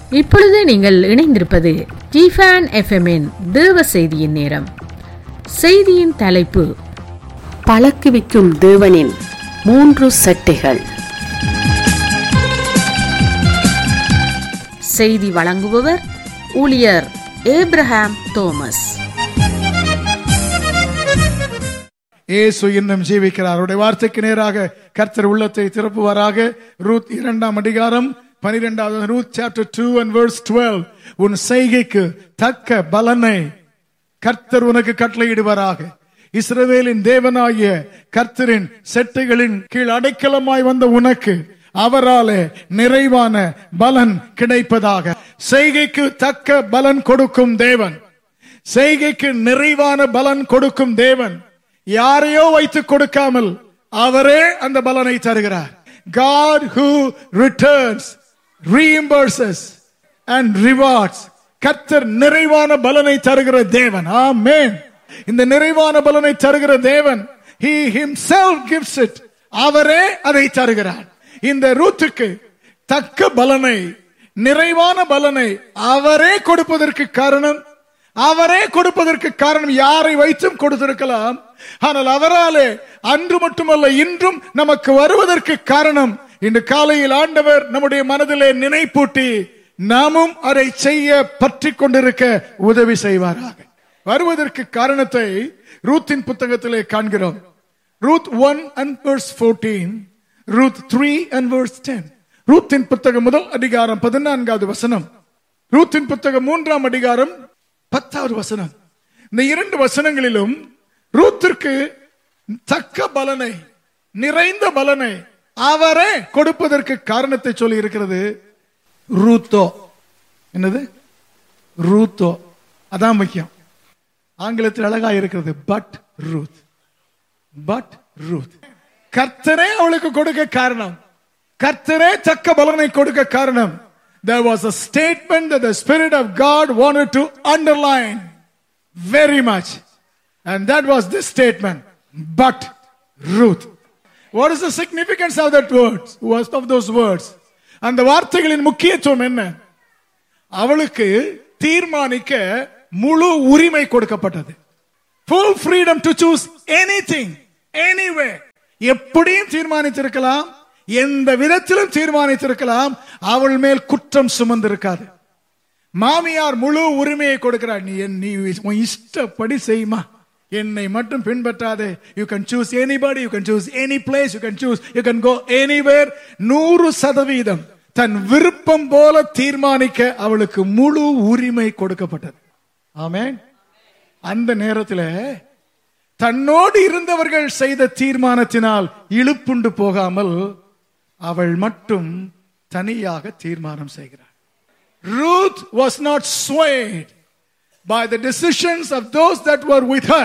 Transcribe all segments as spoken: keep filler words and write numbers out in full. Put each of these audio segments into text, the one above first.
இப்பொழுது நீங்கள் இணைந்திருப்பது ஜிஃபன் எஃப்எம்மின் தேவ செய்தியின் நேரம். செய்தியின் தலைப்பு, பழக்குவிக்கும் தேவனின் மூன்று சட்டைகள். செய்தி வழங்குபவர் ஊழியர் ஏப்ரஹாம் தோமஸ். இயேசு இன்னும் ஜீவிக்கிறார். அவருடைய வார்த்தைக்கு நேராக கர்த்தர் உள்ளத்தை திறப்புவாராக. ரூத் இரண்டாம் அதிகாரம் பனிரெண்டாவது, Ruth chapter two and verse twelve. உன் செய்கைக்கு தக்க பலனை கர்த்தர் உனக்கு கட்டளையிடுவாராக. இஸ்ரவேலின் தேவனாகிய கர்த்தரின் செட்டைகளின் கீழ் அடைக்கலமாய் வந்த உனக்கு அவராலே நிறைவான பலன் கிடைப்பதாக. செய்கைக்கு தக்க பலன் கொடுக்கும் தேவன், செய்கைக்கு நிறைவான பலன் கொடுக்கும் தேவன், யாரையோ வைத்து கொடுக்காமல் அவரே அந்த பலனை தருகிறார். God who returns, reimburses and rewards. கர்த்தர் நிறைவான பலனை தருகிற தேவன். ஆமென். இந்த நிறைவான பலனை தருகிற தேவன், he himself gives it. அவரே அதை தருகிறார். இந்த ரூத்துக்கு தக்க பலனை, நிறைவான பலனை அவரே கொடுப்பதற்கு காரணம், அவரே கொடுப்பதற்கு காரணம் யாரை வைத்தும் கொடுத்திருக்கலாம். ஆனால் அவராலே அன்று மட்டுமல்ல இன்றும் நமக்கு வருவதற்கு காரணம், இன்று காலையில் ஆண்டவர் நம்முடைய மனதிலே நினைப்பூட்டி நாமும் அதை செய்ய பற்றி கொண்டிருக்க உதவி செய்வாராக. வருவதற்கு காரணத்தை ரூத்தின் புத்தகத்திலே காண்கிறோம். Ruth one and verse fourteen, Ruth three and verse ten. ரூத்தின் புத்தகம் முதல் அதிகாரம் பதினான்காவது வசனம், ரூத்தின் புத்தகம் மூன்றாம் அதிகாரம் பத்தாவது வசனம். இந்த இரண்டு வசனங்களிலும் ரூத்திற்கு தக்க பலனை, நிறைந்த பலனை அவரே கொடுப்பதற்கு காரணத்தை சொல்லி இருக்கிறது. ரூத்தோ, என்னது ரூத்தோ, அதான் முக்கியம். ஆங்கிலத்தில் அழகா இருக்கிறது, பட் ரூத், பட் ரூத். கர்த்தரே அவளுக்கு கொடுக்க காரணம், கர்த்தரே தக்க பலனை கொடுக்க காரணம். There was a statement that the Spirit of God wanted to underline very much, and that was this statement, but Ruth. What is the significance of that words, of those words? அந்த வார்த்தைகளின் முக்கியத்துவம் என்ன? அவளுக்கு தீர்மானிக்க முழு உரிமை கொடுக்கப்பட்டது. Full freedom to choose anything, anywhere. எப்படியும் தீர்மானித்திருக்கலாம், எந்த விதத்திலும் தீர்மானித்திருக்கலாம். அவள் மேல் குற்றம் சுமந்திருக்காது. மாமியார் முழு உரிமையை கொடுக்கிறார். நீ நீ இஷ்டப்படி செய்யுமா, என்னை மட்டும் பின்பற்றாதே. You can choose anybody, you can choose any place, you can choose, you can go anywhere. நூறு சதவீதம் தன் விருப்பம் போல தீர்மானிக்க அவளுக்கு முழு உரிமை கொடுக்கப்பட்டது. ஆமென். அந்த நேரத்தில் தன்னோடு இருந்தவர்கள் செய்த தீர்மானத்தினால் இழுப்புண்டு போகாமல் அவள் மட்டும் தனியாக தீர்மானம் செய்கிறார். Ruth was not swayed by the decisions of those that were with her,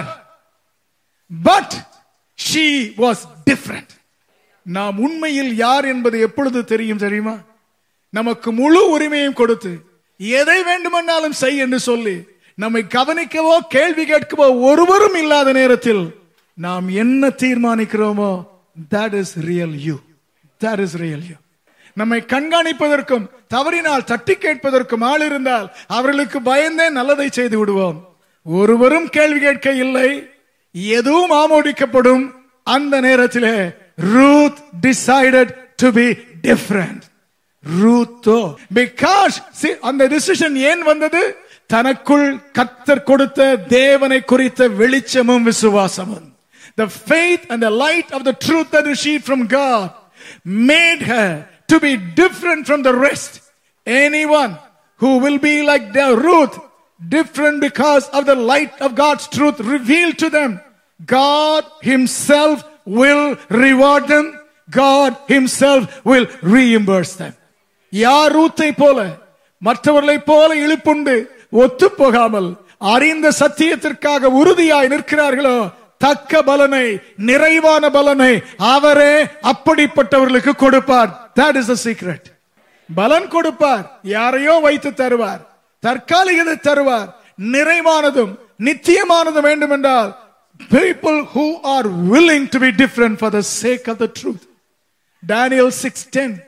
but she was different. நாம் உண்மையில் யார் என்பது எப்பொழுது தெரியும் தெரியுமா? நமக்கு முழு உரிமையும் கொடுத்து எதை வேண்டுமென்றாலும் செய் என்று சொல்லி நம்மை கவனிக்கவோ கேள்வி கேட்கவோ ஒருவரும் இல்லாத நேரத்தில் நாம் என்ன தீர்மானிக்கிறோமோ, that is real you, that is real you. நம்மை கண்காணிப்பதற்கும் தவறினால் தட்டி கேட்பதற்கும் ஆள் இருந்தால் அவர்களுக்கு பயந்தே நல்லதை செய்து விடுவோம். ஒருவரும் கேள்வி கேட்க இல்லை, எதுவும் ஆமோதிக்கப்படும். அந்த நேரத்திலே Ruth decided to be different. Ruth, because அந்த டிசிஷன் ஏன் வந்தது? தனக்குள் கர்த்தர் கொடுத்த தேவனை குறித்த வெளிச்சமும் விசுவாசமும். The faith and the light of the truth that received from God made her to be different from the rest. Anyone who will be like the Ruth, different because of the light of God's truth revealed to them, God himself will reward them. God himself will reimburse them. யார் ரூத்தை போல மற்றவர்களை போல இழுப்புண்டு ஒத்து போகாமல் அறிந்த சத்தியத்திற்காக உறுதியாய் நிற்கிறார்களோ, தக்க பலனை, நிறைவான பலனை அவரே அப்படிப்பட்டவர்களுக்கு கொடுப்பார். That is the secret. பலன் கொடுப்பார், யாரையோ வைத்து தருவார், தற்காலிகத்தை தருவார். நிறைவானதும் நித்தியமானதும் வேண்டும் என்றால் people who are willing to be different for the sake of the truth. Daniel six ten,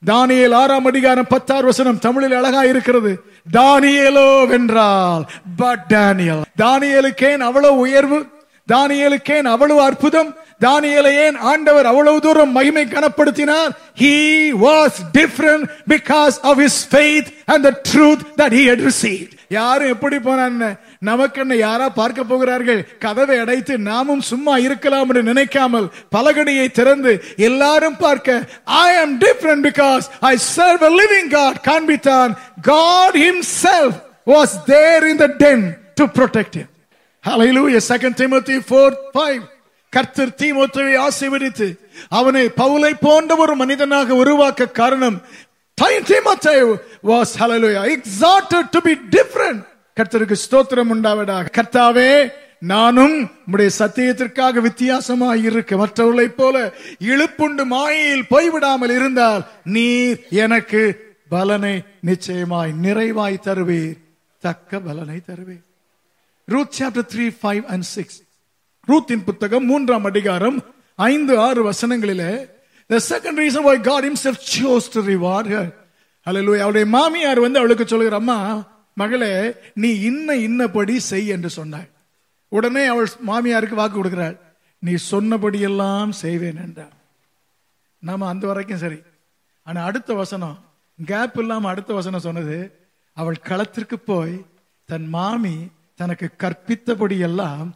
தானியேல் ஆறாம் அதிகாரம் பத்தாறு வசனம் தமிழில் அழகா இருக்கிறது. தானியேலோ வென்றால் பட் டேனியல். தானியேலுக்கேன் அவ்வளவு உயர்வு, தானியேலுக்கேன் அவ்வளவு அற்புதம், தானியேலை ஏன் ஆண்டவர் அவ்வளவு தூரம் மகிமை கனப்படுத்தினார்? He was different because of his faith and the truth that he had received. யாரும் எப்படி போனான்னு நமக்கு என்ன யாரா பார்க்க போகிறார்கள்? கதவை அடைத்து நாமும் சும்மா இருக்கலாம் என்று நினைக்காமல் பலகணியை திறந்து எல்லாரும் பார்க்க, I am different because I serve a living God. காண்பித்தான். God himself was there in the den to protect him. Hallelujah. Second Timothy four five. கர்த்தர் தீமோத்தேயுவை ஆசீர்வதித்து அவனை பவுலை போன்ற ஒரு மனிதனாக உருவாக்க காரணம், Timothy was, hallelujah, exhorted to be different. கர்த்தருக்கு ஸ்தோத்திரம் உண்டாவதாக. கர்த்தாவே, நானும் உம்முடைய சத்தியத்திற்காக வித்தியாசமாய் இருக்க மற்றவர்களைப் போல இழுப்புண்டு மாயையில் போய்விடாமல் இருந்தால் நீர் எனக்கு பலனை நிச்சயமாய் நிறைவாய் தருவீர், தக்க பலனை தருவீர். Ruth chapter three, five and six. ரூத்தின் புத்தகம் மூன்றாம் அதிகாரம் ஐந்து ஆறு வசனங்களிலே the second reason why God himself chose to reward her. Hallelujah. அவளுடைய மாமியார் வந்து அவளுக்கு சொல்லுகிற, அம்மா மகளே, நீ இன்ன இன்னபடி செய் என்று சொன்னாள். உடனே அவள் மாமியாருக்கு வாக்கு கொடுக்கிறாள், நீ சொன்னபடி எல்லாம் செய்வேன் என்றாள். நாம அந்த வரைக்கும் சரி. ஆனா அடுத்த வசனம் கேப் இல்லாம அடுத்த வசனம் சொன்னது, அவள் களத்திற்கு போய் தன் மாமி தனக்கு கற்பித்தபடி எல்லாம்.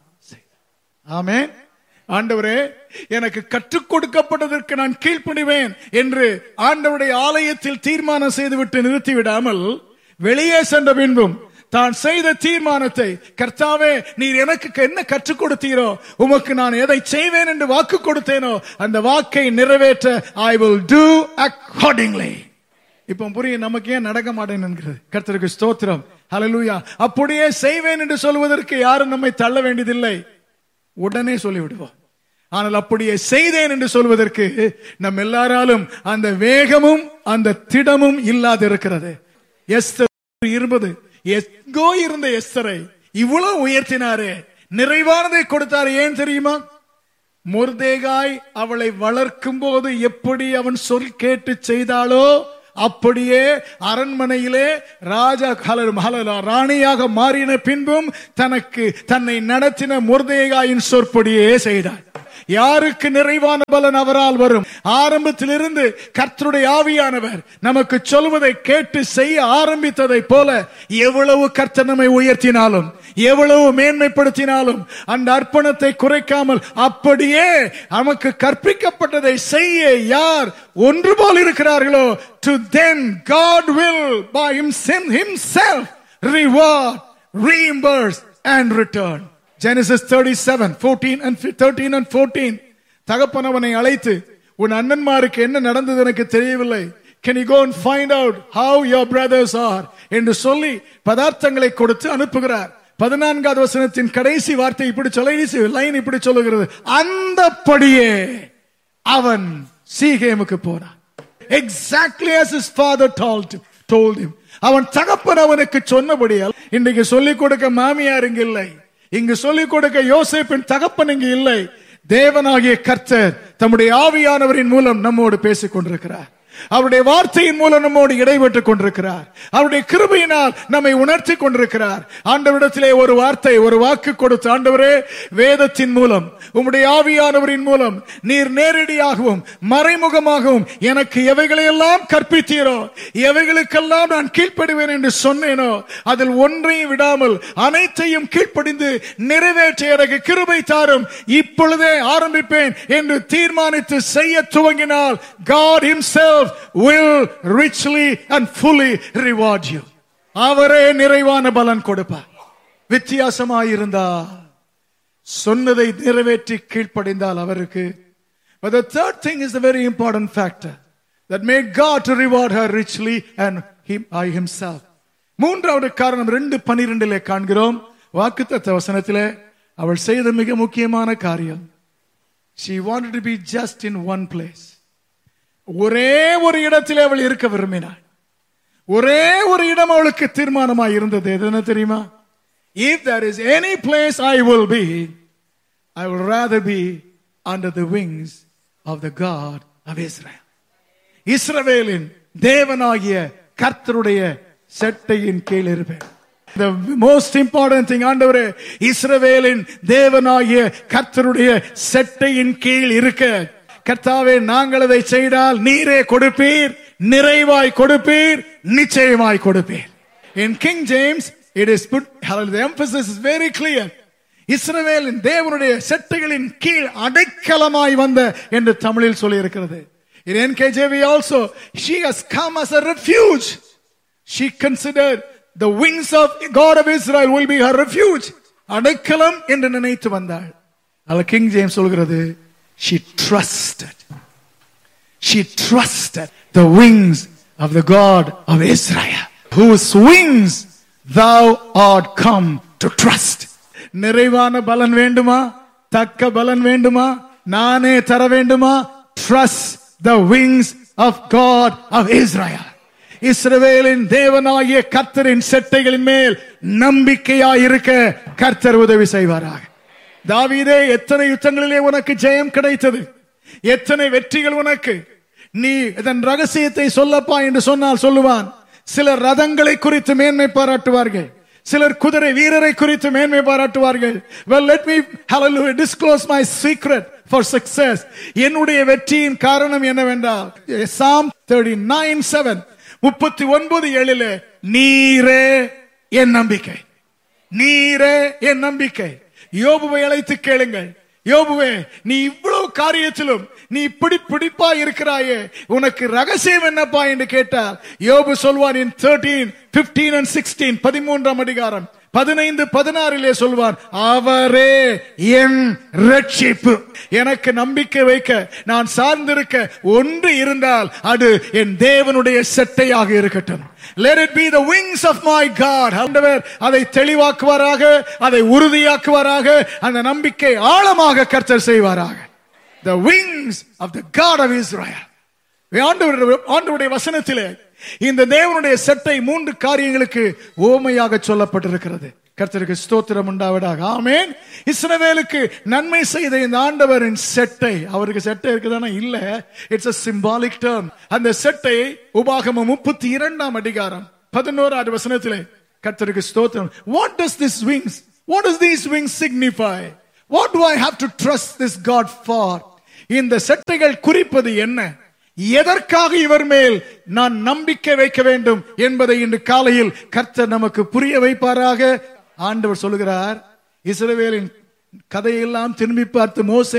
ஆமென். ஆண்டவரே, எனக்கு கற்றுக் கொடுக்கப்பட்டதற்கு நான் கீழ்ப்படிவேன் என்று ஆண்டவருடைய ஆலயத்தில் தீர்மானம் செய்துவிட்டு நிறுத்திவிடாமல் வெளியே சென்ற பின்பும் தான் செய்த தீர்மானத்தை, கர்த்தாவே நீர் எனக்கு என்ன கற்றுக் கொடுத்தீரோ, உமக்கு நான் எதை செய்வேன் என்று வாக்கு கொடுத்தேனோ அந்த வாக்கை நிறைவேற்ற I will do accordingly. இப்ப புரியும் நமக்கு ஏன் நடக்க மாட்டேன் என்கிறது. கர்த்தருக்கு ஸ்தோத்திரம். ஹல்லேலூயா. அப்படியே செய்வேன் என்று சொல்வதற்கு யாரும் நம்மை தள்ள வேண்டியதில்லை, உடனே சொல்லிவிடுவோம். ஆனால் அப்படியே செய்தேன் என்று சொல்வதற்கு நம் எல்லாராலும் அந்த வேகமும் அந்த திடமும் இல்லாது இருக்கிறது. எஸ்தர் இருபது எங்கோ இருந்த எஸ்தரை இவ்வளவு உயர்த்தினாரே, நிறைவானதை கொடுத்தாரு. ஏன் தெரியுமா? மொர்தேகாய் அவளை வளர்க்கும் போது எப்படி அவன் சொல் கேட்டு செய்தாளோ அப்படியே அரண்மனையிலே ராஜா ராணியாக மாறின பின்பும் தனக்கு தன்னை நடத்தின மொர்தேகாயின் சொற்படியே செய்தார். யாருக்கு நிறைவான பலன் அவரால் வரும்? ஆரம்பத்திலிருந்து கர்த்தருடைய ஆவியானவர் நமக்கு சொல்வதை கேட்டு செய்ய ஆரம்பித்ததை போல எவ்வளவு கர்த்தர் நம்மை உயர்த்தினாலும் எவ்வளவு மேன்மைப்படுத்தினாலும் அந்த அர்ப்பணத்தை குறைக்காமல் அப்படியே நமக்கு கற்பிக்கப்பட்டதை செய்ய யார் ஒன்று போல் இருக்கிறார்களோ, to them God will by himself reward, reimburse and return. Genesis thirty-seven, fourteen and thirteen and fourteen. தகப்பனவனை அழைத்து, உன் அண்ணன்மாருக்கு என்ன நடந்தது எனக்கு தெரியவில்லை, can you go and find out how your brothers are என்று சொல்லி பதார்த்தங்களை கொடுத்து அனுப்புகிறார். பதினான்காவது வசனத்தின் கடைசி வார்த்தை இப்படி சொல்ல, லைன் இப்படி சொல்லுகிறது, அந்தப்படியே அவன் சீகேமுக்கு போனான். Exactly as his father told him, told him. அவன் தகப்பன் அவனுக்கு சொன்னபடியால் இன்றைக்கு சொல்லிக் கொடுக்க மாமியார் இங்கு இல்லை, இங்கு சொல்லிக் கொடுக்க யோசேப்பின் தகப்பன் இங்கு இல்லை. தேவனாகிய கர்த்தர் தம்முடைய ஆவியானவரின் மூலம் நம்மோடு பேசிக் கொண்டிருக்கிறார். அவருடைய வார்த்தையின் மூலம் நம்மோடு இடைபெற்றுக் கொண்டிருக்கிறார். அவருடைய கிருபையினால் நம்மை உணர்த்தி கொண்டிருக்கிறார். ஆண்டவரிடத்திலே ஒரு வார்த்தை, ஒரு வாக்கு கொடுத்து, ஆண்டவரே, வேதத்தின் மூலம் உம்முடைய ஆவியானவரின் மூலம் நீர் நேரடியாகவும் மறைமுகமாகவும் எனக்கு எவைகளையெல்லாம் கற்பித்தீரோ, எவைகளுக்கெல்லாம் நான் கீழ்ப்படுவேன் என்று சொன்னேனோ அதில் ஒன்றையும் விடாமல் அனைத்தையும் கீழ்ப்படிந்து நிறைவேற்ற எனக்கு கிருபை தாரும், இப்பொழுதே ஆரம்பிப்பேன் என்று தீர்மானித்து செய்ய துவங்கினால் God himself will richly and fully reward you. அவரே நிறைவான பலன் கொடுப்பார். வித்தியாசமாயிருந்தா சொன்னதை நிறைவேற்றி கீழ்ப்படிந்தால் அவருக்கு. But the third thing is the very important factor that made God to reward her richly and him I himself. மூன்றாவது காரணம் ரெண்டு பன்னிரண்டிலே காண்கிறோம். வாக்குத்தத்த வசனத்திலே அவள் செய்த மிக முக்கியமான காரியம், she wanted to be just in one place. ஒரே ஒரு இடத்திலே அவள் இருக்க விரும்பினாள். ஒரே ஒரு இடம் அவளுக்கு தீர்மானமாய் இருந்தது. எதுன்னு தெரியுமா? If there is any place I will be, I will rather be under the wings of the God of Israel. இஸ்ரவேலின் தேவனாகிய கர்த்தருடைய செட்டையின் கீழ் இருப்பேன். The most important thing, ஆண்டவரே, இஸ்ரவேலின் தேவனாகிய கர்த்தருடைய செட்டையின் கீழ் இருக்க. கர்த்தாவே, நாங்கள் அதை செய்தால் நீரே கொடுப்பீர், நிறைவாய் கொடுப்பீர், நிச்சயமாய் கொடுப்பீர். In King James it is put, the emphasis is very clear. இஸ்ரவேலின் தேவனுடைய செட்டைகளின் கீழ் அடைக்கலமாய் வந்த என்று தமிழில் சொல்லி இருக்கிறது. In N K J V also, she has come as a refuge. She considered the wings of God of Israel will be her refuge. அடைக்கலம் என்று நினைத்து வந்தாள். அல்ல, கிங் ஜேம்ஸ் சொல்கிறது, she trusted. She trusted the wings of the God of Israel, whose wings thou art come to trust. நிறைவான பலன் வேண்டுமா? தக்க பலன் வேண்டுமா? நானே தர வேண்டுமா? Trust the wings of God of Israel. இஸ்ரவேலின் தேவனாகிய கர்த்தரின் செட்டைகளின் மேல் நம்பிக்கையாய் இருக்க கர்த்தர் உதவி செய்வாராக. தாவீதே, எத்தனை யுத்தங்களிலே உனக்கு ஜெயம் கிடைத்தது, எத்தனை வெற்றிகள் உனக்கு. நீ இதன் ரகசியத்தை சொல்லப்பா என்று சொன்னால் சொல்லுவான். சிலர் ரதங்களை குறித்து மேன்மை பாராட்டுவார்கள், சிலர் குதிரை வீரரை குறித்து மேன்மை பாராட்டுவார்கள். Well, let me hallelujah disclose my secret for success. என்னுடைய வெற்றியின் காரணம் என்னவென்றால், Psalm thirty-nine seven, முப்பத்தி ஒன்பது ஏழிலே, நீரே என் நம்பிக்கை, நீரே என் நம்பிக்கை. யோபுவை அழைத்து கேளுங்கள், யோபுவே, நீ இவ்வளவு காரியத்திலும் நீ இப்படி பிடிப்பா இருக்கிறாயே, உனக்கு ரகசியம் என்னப்பா என்று கேட்டார். யோபு சொல்வான் in thirteen fifteen and sixteen, பதிமூன்றாம் அதிகாரம் பதினைந்து பதினாறிலே சொல்வார், அவரே என் ரட்சிப்பு. எனக்கு நம்பிக்கை வைக்க, நான் சார்ந்திருக்க ஒன்று இருந்தால் அது என் தேவனுடைய செட்டையாக இருக்கட்டும். Let it be the wings of my God. ஆண்டவர் அதை தெளிவாக்குவாராக, அதை உறுதியாக்குவாராக, அந்த நம்பிக்கை ஆழமாக கர்த்தர் செய்வாராக. The wings of the God of Israel. ஆண்டவருடைய வசனத்திலே இந்த தேவனுடைய செட்டை மூன்று காரியங்களுக்கு ஓமையாக சொல்லப்பட்டிருக்கிறது. கர்த்தருக்கு ஸ்தோத்திரம் உண்டாவதாக. ஆமென். இஸ்ரவேலுக்கு நன்மை செய்த இந்த ஆண்டவரின் செட்டை, அவருக்கு செட்டை இருக்குதானா? இல்ல, இட்ஸ் a symbolic term. அந்த செட்டை உபாகமம் முப்பத்தி இரண்டாம் அதிகாரம் பதினோராவது வசனத்திலே கர்த்தருக்கு ஸ்தோத்திரம். What does this wings, what does these wings signify? What do I have to trust this God for? இந்த செட்டைகள் குறிப்பது என்ன? எதற்காக இவர் மேல் நான் நம்பிக்கை வைக்க வேண்டும் என்பதை இன்று காலையில் கர்த்தர் நமக்கு புரிய வைப்பாராக. ஆண்டவர் சொல்லுகிறார், இஸ்ரவேலின் கதையெல்லாம் திரும்பி பார்த்து மோசே